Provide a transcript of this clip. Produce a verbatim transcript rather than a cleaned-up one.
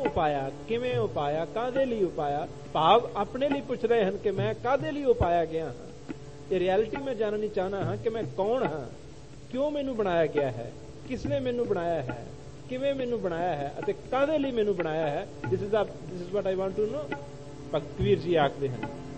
ਉਪਾਇਆ, ਕਿਵੇਂ ਉਪਾਇਆ, ਕਾਹਦੇ ਲਈ ਉਪਾਇਆ। ਭਾਵ ਆਪਣੇ ਲਈ ਪੁੱਛ ਰਹੇ ਹਨ ਕਿ ਮੈਂ ਕਾਹਦੇ ਲਈ ਉਪਾਇਆ ਗਿਆ ਹਾਂ। ਇਹ ਰਿਐਲਿਟੀ ਮੈਂ ਜਾਣਨੀ ਚਾਹਨਾ ਹਾਂ ਕਿ ਮੈਂ ਕੌਣ ਹਾਂ, ਕਿਉਂ ਮੈਨੂੰ ਬਣਾਇਆ ਗਿਆ ਹੈ, ਕਿਸ ਨੇ ਮੈਨੂੰ ਬਣਾਇਆ ਹੈ, ਕਿਵੇਂ ਮੈਨੂੰ ਬਣਾਇਆ ਹੈ ਅਤੇ ਕਾਹਦੇ ਲਈ ਮੈਨੂੰ ਬਣਾਇਆ ਹੈ। This is this is what I want to know. Bhagat Kabir ji ਆਖਦੇ ਹਨ